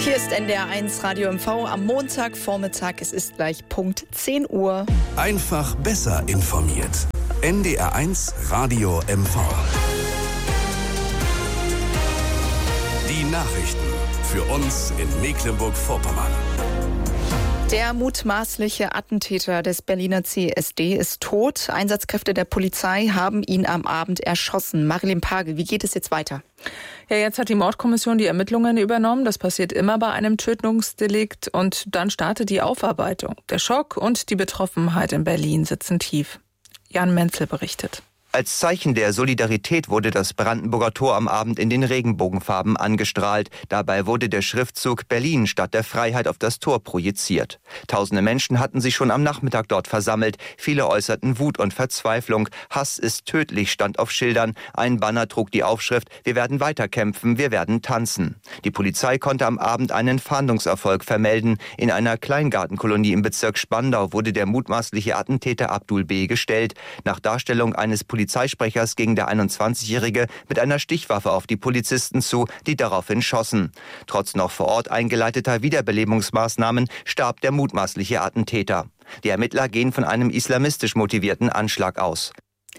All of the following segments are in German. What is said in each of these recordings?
Hier ist NDR1 Radio MV am Montagvormittag. Es ist gleich Punkt 10 Uhr. Einfach besser informiert. NDR1 Radio MV. Die Nachrichten für uns in Mecklenburg-Vorpommern. Der mutmaßliche Attentäter des Berliner CSD ist tot. Einsatzkräfte der Polizei haben ihn am Abend erschossen. Marilyn Pagel, wie geht es jetzt weiter? Ja, jetzt hat die Mordkommission die Ermittlungen übernommen. Das passiert immer bei einem Tötungsdelikt. Und dann startet die Aufarbeitung. Der Schock und die Betroffenheit in Berlin sitzen tief. Jan Menzel berichtet. Als Zeichen der Solidarität wurde das Brandenburger Tor am Abend in den Regenbogenfarben angestrahlt. Dabei wurde der Schriftzug Berlin Stadt der Freiheit auf das Tor projiziert. Tausende Menschen hatten sich schon am Nachmittag dort versammelt. Viele äußerten Wut und Verzweiflung. Hass ist tödlich, stand auf Schildern. Ein Banner trug die Aufschrift: Wir werden weiterkämpfen, wir werden tanzen. Die Polizei konnte am Abend einen Fahndungserfolg vermelden. In einer Kleingartenkolonie im Bezirk Spandau wurde der mutmaßliche Attentäter Abdul B. gestellt. Nach Darstellung eines Polizeisprechers ging der 21-Jährige mit einer Stichwaffe auf die Polizisten zu, die daraufhin schossen. Trotz noch vor Ort eingeleiteter Wiederbelebungsmaßnahmen starb der mutmaßliche Attentäter. Die Ermittler gehen von einem islamistisch motivierten Anschlag aus.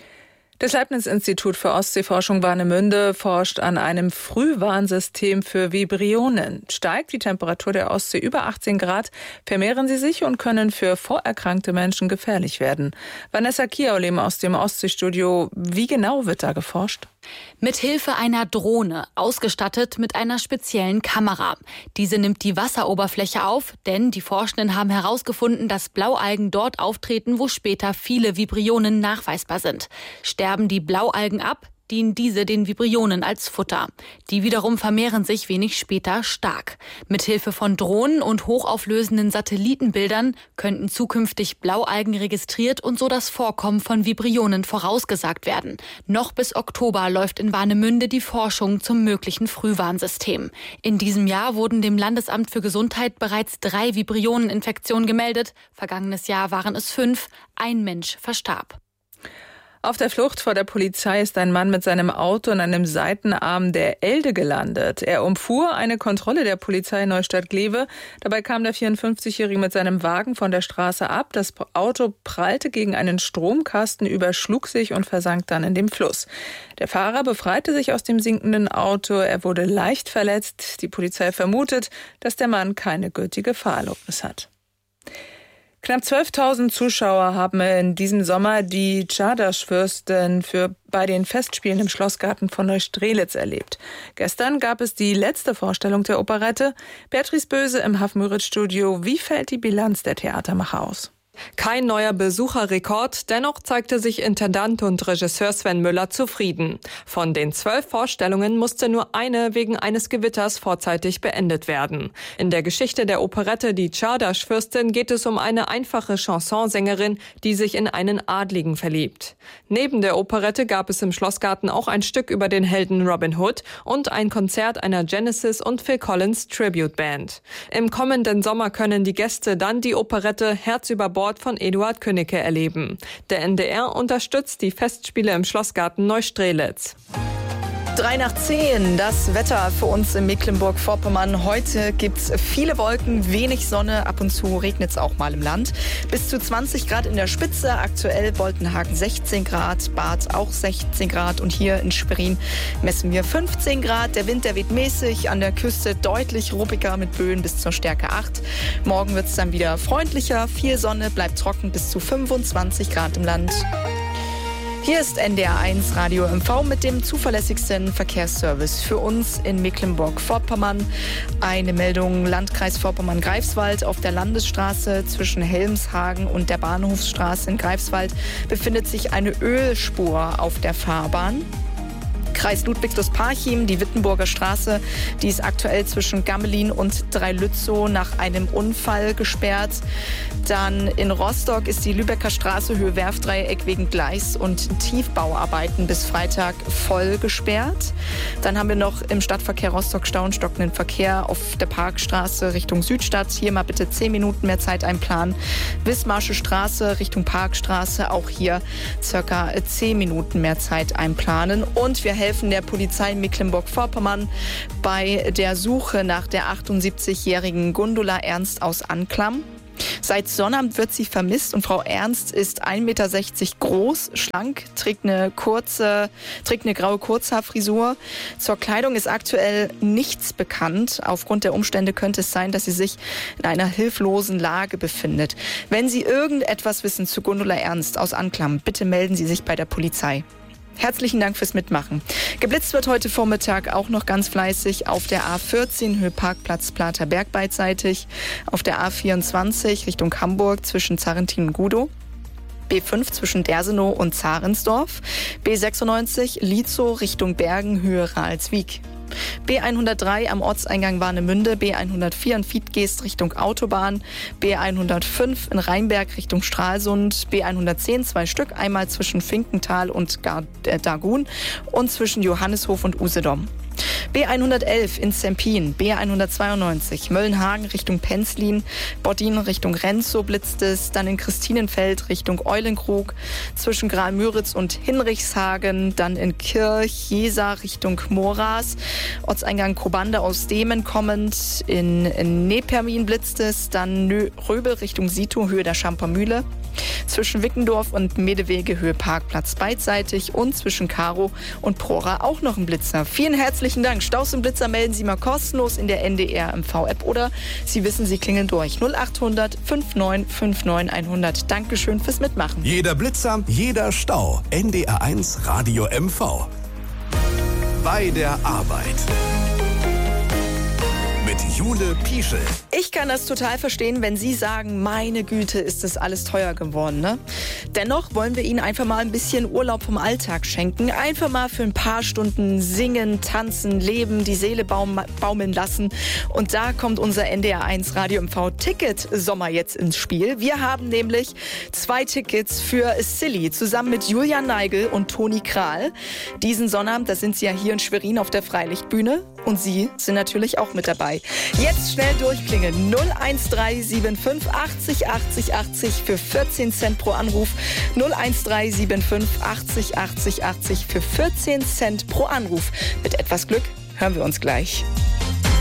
Das Leibniz-Institut für Ostseeforschung Warnemünde forscht an einem Frühwarnsystem für Vibrionen. Steigt die Temperatur der Ostsee über 18 Grad, vermehren sie sich und können für vorerkrankte Menschen gefährlich werden. Vanessa Kiaulem aus dem Ostseestudio. Wie genau wird da geforscht? Mit Hilfe einer Drohne, ausgestattet mit einer speziellen Kamera. Diese nimmt die Wasseroberfläche auf, denn die Forschenden haben herausgefunden, dass Blaualgen dort auftreten, wo später viele Vibrionen nachweisbar sind. Sterben die Blaualgen ab, dienen diese den Vibrionen als Futter. Die wiederum vermehren sich wenig später stark. Mithilfe von Drohnen und hochauflösenden Satellitenbildern könnten zukünftig Blaualgen registriert und so das Vorkommen von Vibrionen vorausgesagt werden. Noch bis Oktober läuft in Warnemünde die Forschung zum möglichen Frühwarnsystem. In diesem Jahr wurden dem Landesamt für Gesundheit bereits 3 Vibrioneninfektionen gemeldet. Vergangenes Jahr waren es 5. Ein Mensch verstarb. Auf der Flucht vor der Polizei ist ein Mann mit seinem Auto in einem Seitenarm der Elde gelandet. Er umfuhr eine Kontrolle der Polizei Neustadt-Glewe. Dabei kam der 54-Jährige mit seinem Wagen von der Straße ab. Das Auto prallte gegen einen Stromkasten, überschlug sich und versank dann in dem Fluss. Der Fahrer befreite sich aus dem sinkenden Auto. Er wurde leicht verletzt. Die Polizei vermutet, dass der Mann keine gültige Fahrerlaubnis hat. Knapp 12.000 Zuschauer haben in diesem Sommer die Czardas-Fürstin bei den Festspielen im Schlossgarten von Neustrelitz erlebt. Gestern gab es die letzte Vorstellung der Operette. Beatrice Böse im Hafenmüritz-Studio. Wie fällt die Bilanz der Theatermacher aus? Kein neuer Besucherrekord, dennoch zeigte sich Intendant und Regisseur Sven Müller zufrieden. Von den 12 Vorstellungen musste nur eine wegen eines Gewitters vorzeitig beendet werden. In der Geschichte der Operette Die Czardas-Fürstin geht es um eine einfache Chansonsängerin, die sich in einen Adligen verliebt. Neben der Operette gab es im Schlossgarten auch ein Stück über den Helden Robin Hood und ein Konzert einer Genesis und Phil Collins Tribute Band. Im kommenden Sommer können die Gäste dann die Operette Herz über Bord von Eduard Künnecke erleben. Der NDR unterstützt die Festspiele im Schlossgarten Neustrelitz. 9:03, das Wetter für uns in Mecklenburg-Vorpommern. Heute gibt's viele Wolken, wenig Sonne, ab und zu regnet's auch mal im Land. Bis zu 20 Grad in der Spitze, aktuell Boltenhagen 16 Grad, Barth auch 16 Grad und hier in Schwerin messen wir 15 Grad. Der Wind, der weht mäßig, an der Küste deutlich ruppiger mit Böen bis zur Stärke 8. Morgen wird's dann wieder freundlicher, viel Sonne, bleibt trocken bis zu 25 Grad im Land. Hier ist NDR1 Radio MV mit dem zuverlässigsten Verkehrsservice für uns in Mecklenburg-Vorpommern. Eine Meldung: Landkreis Vorpommern-Greifswald. Auf der Landesstraße zwischen Helmshagen und der Bahnhofsstraße in Greifswald befindet sich eine Ölspur auf der Fahrbahn. Kreis Ludwigslust-Parchim, die Wittenburger Straße, die ist aktuell zwischen Gammelin und Dreilützow nach einem Unfall gesperrt. Dann in Rostock ist die Lübecker Straße Höhe Werfdreieck wegen Gleis- und Tiefbauarbeiten bis Freitag voll gesperrt. Dann haben wir noch im Stadtverkehr Rostock Stau und stockenden Verkehr auf der Parkstraße Richtung Südstadt. Hier mal bitte 10 Minuten mehr Zeit einplanen. Wismarsche Straße Richtung Parkstraße, auch hier circa 10 Minuten mehr Zeit einplanen. Und wir helfen helfen der Polizei Mecklenburg-Vorpommern bei der Suche nach der 78-jährigen Gundula Ernst aus Anklam. Seit Sonnabend wird sie vermisst und Frau Ernst ist 1,60 Meter groß, schlank, trägt eine graue Kurzhaarfrisur. Zur Kleidung ist aktuell nichts bekannt. Aufgrund der Umstände könnte es sein, dass sie sich in einer hilflosen Lage befindet. Wenn Sie irgendetwas wissen zu Gundula Ernst aus Anklam, bitte melden Sie sich bei der Polizei. Herzlichen Dank fürs Mitmachen. Geblitzt wird heute Vormittag auch noch ganz fleißig auf der A14 Höhe Parkplatz Platerberg beidseitig, auf der A24 Richtung Hamburg zwischen Zarrentin und Gudow, B5 zwischen Dersenow und Zarensdorf, B96 Lietzow Richtung Bergen Höhe Ralswiek. B103 am Ortseingang Warnemünde, B104 in Vietgeest Richtung Autobahn, B105 in Rheinberg Richtung Stralsund, B110 2 Stück, einmal zwischen Finkenthal und Dargun und zwischen Johanneshof und Usedom. B111 in Zempin, B192 Möllenhagen Richtung Penzlin, Boddin Richtung Renzow blitzt es, dann in Christinenfeld Richtung Eulenkrug, zwischen Graal-Müritz und Hinrichshagen, dann in Kirch-Jesa Richtung Moras, Ortseingang Kobande aus Demen kommend, in Nepermin blitzt es, dann Röbel Richtung Sito, Höhe der Schampermühle, zwischen Wickendorf und Medewege Höhe Parkplatz beidseitig und zwischen Karo und Prora auch noch ein Blitzer. Vielen herzlichen Dank. Staus und Blitzer melden Sie mal kostenlos in der NDR MV-App oder Sie wissen, Sie klingeln durch. 0800 5959 100. Dankeschön fürs Mitmachen. Jeder Blitzer, jeder Stau. NDR1 Radio MV. Bei der Arbeit. Mit Jule Pieschel. Ich kann das total verstehen, wenn Sie sagen, meine Güte, ist das alles teuer geworden, ne? Dennoch wollen wir Ihnen einfach mal ein bisschen Urlaub vom Alltag schenken. Einfach mal für ein paar Stunden singen, tanzen, leben, die Seele baumeln lassen. Und da kommt unser NDR1 Radio MV Ticket Sommer jetzt ins Spiel. Wir haben nämlich 2 Tickets für Silly zusammen mit Julian Neigel und Toni Kral. Diesen Sonnabend, da sind Sie ja hier in Schwerin auf der Freilichtbühne. Und Sie sind natürlich auch mit dabei. Jetzt schnell durchklingeln. 01375 80 80 80 für 14 Cent pro Anruf. 01375 80 80 80 für 14 Cent pro Anruf. Mit etwas Glück hören wir uns gleich.